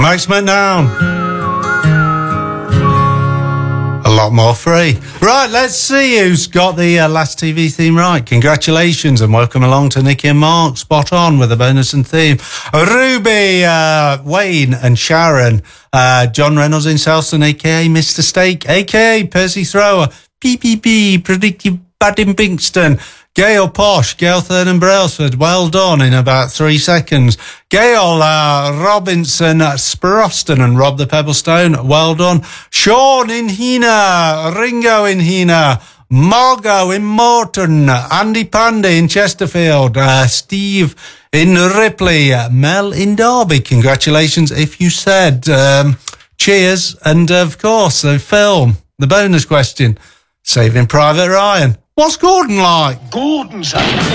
Max McNown. A lot more free. Right, let's see who's got the last TV theme right. Congratulations and welcome along to Nicky and Mark. Spot on with the bonus and theme. Ruby, Wayne and Sharon. John Reynolds in Selston, a.k.a. Mr. Steak, a.k.a. Percy Thrower. PPP, Predictive Bad in Pinkston. Gail Posh, Gail Thurn Brailsford, well done in about 3 seconds. Gail Robinson Sproston and Rob the Pebblestone, well done. Sean in Hina, Ringo in Hina, Margot in Morton, Andy Pandy in Chesterfield, Steve in Ripley, Mel in Derby. Congratulations if you said. Cheers. And of course, the film, the bonus question, Saving Private Ryan. What's Gordon like? Gordon's